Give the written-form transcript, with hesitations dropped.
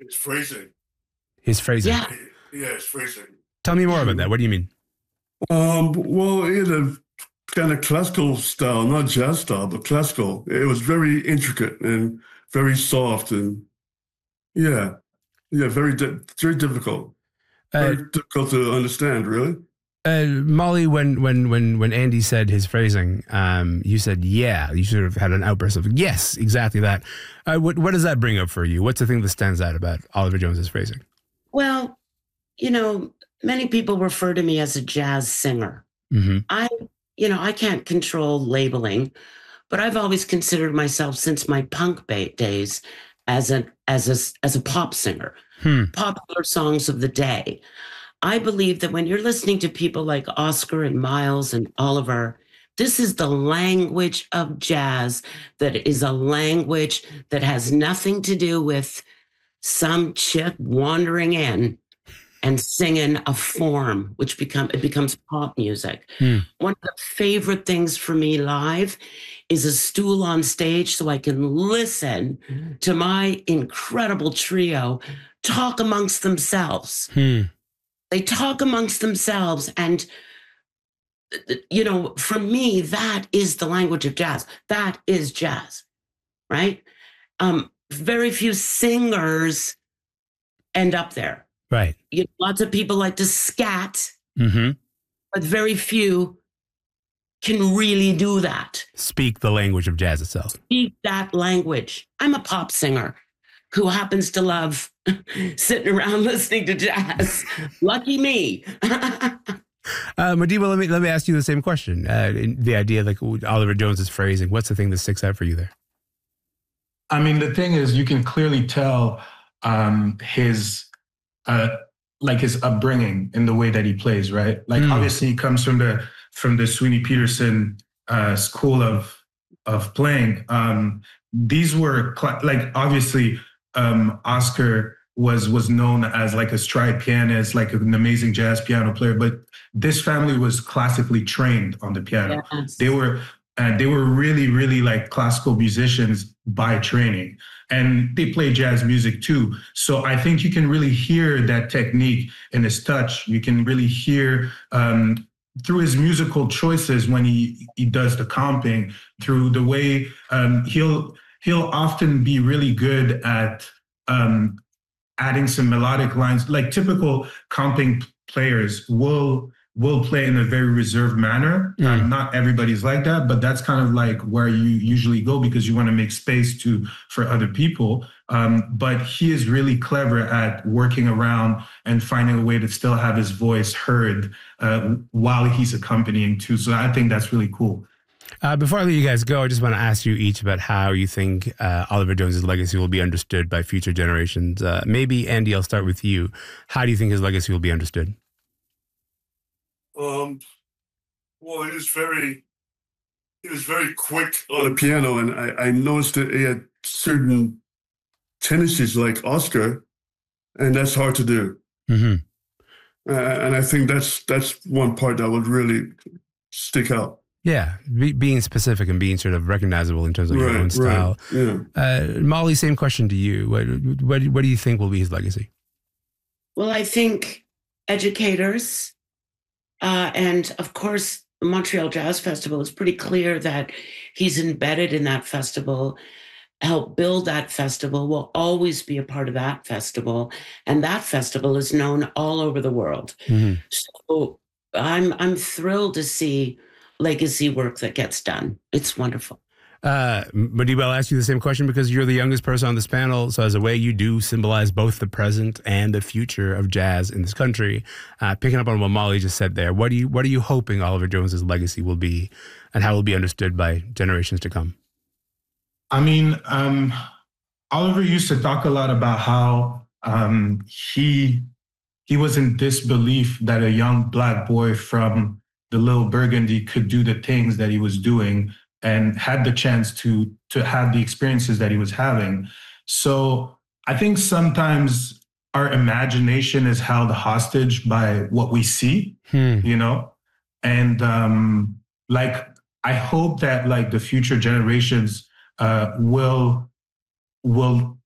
It's phrasing. His phrasing. Yeah. Yeah, it's phrasing. Tell me more about that. What do you mean? Well, in a kind of classical style, not jazz style, but classical. It was very intricate and very soft, and very difficult. Very difficult to understand, really. Molly, when Andy said his phrasing, you said, yeah, you sort of had an outburst of, yes, exactly that. What does that bring up for you? What's the thing that stands out about Oliver Jones's phrasing? Well, many people refer to me as a jazz singer. Mm-hmm. I can't control labeling, but I've always considered myself since my punk days as a pop singer, popular songs of the day. I believe that when you're listening to people like Oscar and Miles and Oliver, this is the language of jazz that is a language that has nothing to do with some chick wandering in and singing a form, which becomes pop music. One of the favorite things for me live is a stool on stage so I can listen to my incredible trio talk amongst themselves. They talk amongst themselves. And, for me, that is the language of jazz. That is jazz, right? Very few singers end up there. Right. Lots of people like to scat, but very few can really do that. Speak the language of jazz itself. Speak that language. I'm a pop singer who happens to love sitting around listening to jazz. Lucky me. Madiba, let me ask you the same question. The idea, like Oliver Jones's phrasing, what's the thing that sticks out for you there? I mean, the thing is, you can clearly tell his upbringing in the way that he plays, right? Like, obviously, he comes from the Sweeney Peterson school of playing. These were obviously. Oscar was known as like a stride pianist, like an amazing jazz piano player, but this family was classically trained on the piano. Yes. They were really, really like classical musicians by training, and they play jazz music too. So I think you can really hear that technique in his touch. You can really hear through his musical choices when he does the comping, through the way he'll often be really good at adding some melodic lines. Like typical comping players will play in a very reserved manner. Not everybody's like that, but that's kind of like where you usually go because you want to make space for other people. But he is really clever at working around and finding a way to still have his voice heard while he's accompanying too. So I think that's really cool. Before I let you guys go, I just want to ask you each about how you think Oliver Jones's legacy will be understood by future generations. Maybe, Andy, I'll start with you. How do you think his legacy will be understood? Well, he was very quick on the piano, and I noticed that he had certain tendencies like Oscar, and that's hard to do. Mm-hmm. And I think that's one part that would really stick out. Yeah, being specific and being sort of recognizable in terms of your own style. Right, yeah. Molly, same question to you. What do you think will be his legacy? Well, I think educators and, of course, the Montreal Jazz Festival, it's pretty clear that he's embedded in that festival, helped build that festival, will always be a part of that festival. And that festival is known all over the world. Mm-hmm. So I'm thrilled to see legacy work that gets done. It's wonderful. Madiba, I'll ask you the same question because you're the youngest person on this panel. So as a way, you do symbolize both the present and the future of jazz in this country. Picking up on what Molly just said there, what are you hoping Oliver Jones's legacy will be and how it will be understood by generations to come? I mean, Oliver used to talk a lot about how he was in disbelief that a young Black boy from the Little Burgundy could do the things that he was doing and had the chance to have the experiences that he was having. So I think sometimes our imagination is held hostage by what we see, you know? And I hope that the future generations will